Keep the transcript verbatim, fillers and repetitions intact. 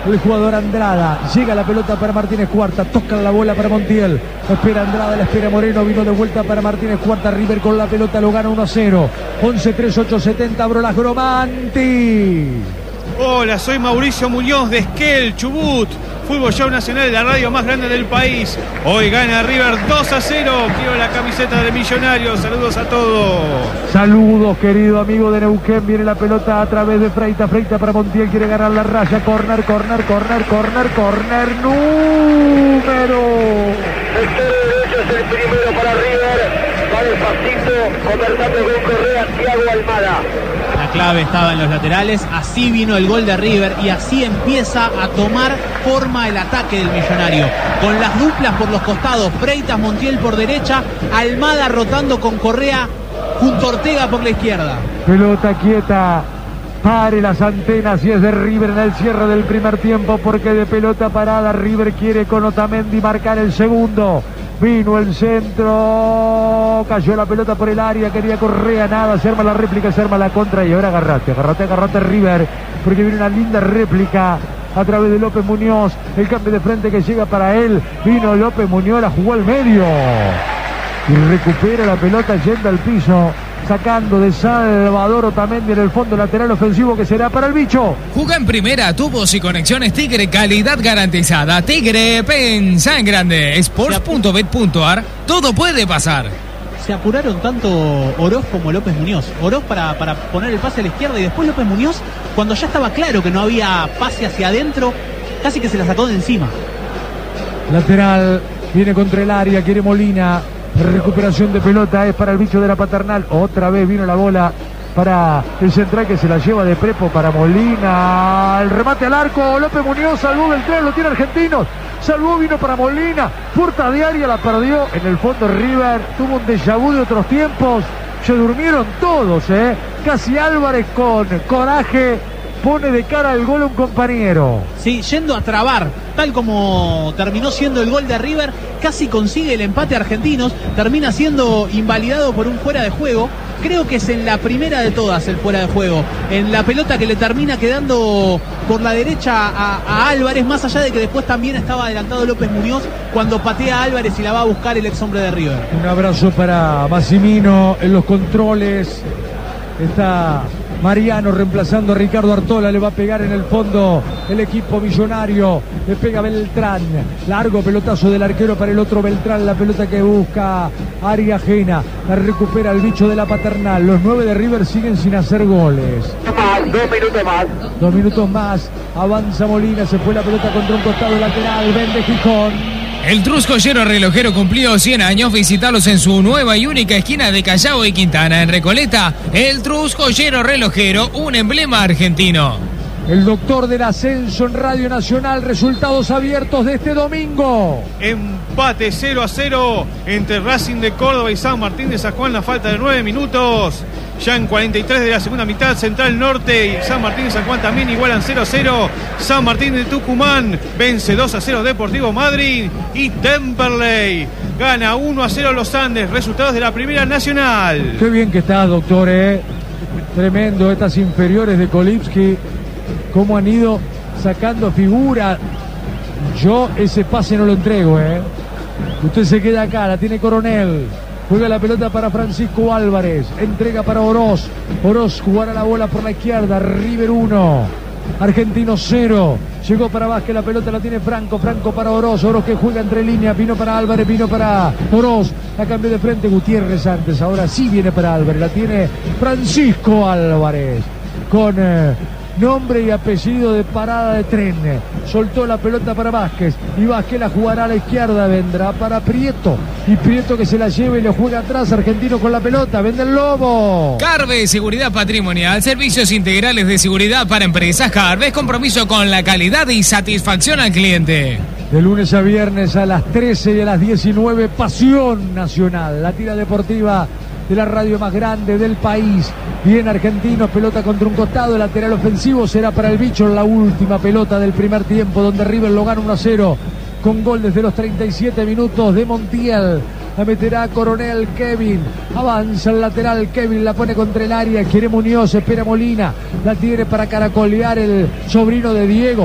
el jugador Andrada. Llega la pelota para Martínez Cuarta. Toca la bola para Montiel. Espera Andrada, la espera Moreno. Vino de vuelta para Martínez Cuarta. River con la pelota lo gana uno a cero. once tres ocho setenta. Brolas Gromanti. Hola, soy Mauricio Muñoz de Esquel, Chubut. Fútbol Show Nacional, la radio más grande del país. Hoy gana River dos a cero. Quiero la camiseta de Millonarios. Saludos a todos. Saludos, querido amigo de Neuquén. Viene la pelota a través de Freita. Freita para Montiel. Quiere ganar la raya. Corner, corner, corner, corner, corner. Número. Sector derecho es el primero para River. Va despacito, conversando con Correa, Thiago Almada. La clave estaba en los laterales, así vino el gol de River y así empieza a tomar forma el ataque del Millonario. Con las duplas por los costados, Freitas, Montiel por derecha, Almada rotando con Correa junto a Ortega por la izquierda. Pelota quieta, pare las antenas y es de River en el cierre del primer tiempo, porque de pelota parada River quiere con Otamendi marcar el segundo. Vino el centro, cayó la pelota por el área, quería Correa, nada, se arma la réplica, se arma la contra y ahora agarrate, agarrate, agarrate River, porque viene una linda réplica a través de López Muñoz, el cambio de frente que llega para él, vino López Muñoz, la jugó al medio y recupera la pelota yendo al piso, sacando de Salvador Otamendi en el fondo lateral ofensivo que será para el bicho. Juega en primera, tubos y conexiones Tigre, calidad garantizada. Tigre, pensa en grande. Sports punto bet punto ar, todo puede pasar. Se apuraron tanto Oroz como López Muñoz. Oroz para, para poner el pase a la izquierda y después López Muñoz, cuando ya estaba claro que no había pase hacia adentro, casi que se la sacó de encima. Lateral, viene contra el área, quiere Molina. Recuperación de pelota es para el bicho de la Paternal. Otra vez vino la bola para el central que se la lleva de Prepo para Molina. El remate al arco. López Muñoz salvó del tren, lo tiene Argentinos. Salvó, vino para Molina. Puerta diaria, la perdió. En el fondo River tuvo un déjà vu de otros tiempos. Se durmieron todos, ¿eh? Casi Álvarez con coraje pone de cara al gol a un compañero. Sí, yendo a trabar, tal como terminó siendo el gol de River, casi consigue el empate Argentinos, termina siendo invalidado por un fuera de juego. Creo que es en la primera de todas el fuera de juego, en la pelota que le termina quedando por la derecha a, a Álvarez, más allá de que después también estaba adelantado López Muñoz cuando patea a Álvarez y la va a buscar el ex hombre de River. Un abrazo para Massimino en los controles. Está Mariano reemplazando a Ricardo Artola, le va a pegar en el fondo el equipo millonario, le pega Beltrán, largo pelotazo del arquero para el otro Beltrán, la pelota que busca área ajena, la recupera el bicho de la Paternal. Los nueve de River siguen sin hacer goles. Más, dos minutos más. Dos minutos más, avanza Molina, se fue la pelota contra un costado lateral, vende Gijón. El Trus Joyero Relojero cumplió cien años. Visitarlos en su nueva y única esquina de Callao y Quintana, en Recoleta. El Trus Joyero Relojero, un emblema argentino. El doctor del ascenso en Radio Nacional. Resultados abiertos de este domingo. Empate cero a cero entre Racing de Córdoba y San Martín de San Juan. La falta de nueve minutos. Ya en cuarenta y tres de la segunda mitad, Central Norte y San Martín de San Juan también igualan cero a cero. San Martín de Tucumán vence dos a cero Deportivo Madrid. Y Temperley gana uno a cero Los Andes. Resultados de la Primera Nacional. Qué bien que estás, doctor, ¿eh? Tremendo estas inferiores de Kolipski. Cómo han ido sacando figura. Yo ese pase no lo entrego, ¿eh? Usted se queda acá, la tiene Coronel. Juega la pelota para Francisco Álvarez. Entrega para Oroz. Oroz jugará la bola por la izquierda. River uno. Argentino cero. Llegó para Vázquez. La pelota la tiene Franco. Franco para Oroz. Oroz que juega entre líneas. Vino para Álvarez. Vino para Oroz. La cambió de frente Gutiérrez antes. Ahora sí viene para Álvarez. La tiene Francisco Álvarez. Con... Eh, nombre y apellido de parada de tren. Soltó la pelota para Vázquez y Vázquez la jugará a la izquierda, vendrá para Prieto y Prieto que se la lleva y le juega atrás. Argentino con la pelota, vende el Lobo. Carve Seguridad Patrimonial, servicios integrales de seguridad para empresas. Carve, compromiso con la calidad y satisfacción al cliente. De lunes a viernes a las trece y a las diecinueve, Pasión Nacional, la tira deportiva de la radio más grande del país. Bien Argentinos, pelota contra un costado, lateral ofensivo será para el bicho en la última pelota del primer tiempo, donde River lo gana uno a cero con gol desde los treinta y siete minutos de Montiel. La meterá Coronel Kevin, avanza el lateral Kevin, la pone contra el área, quiere Muñoz, espera Molina, la tiene para caracolear el sobrino de Diego.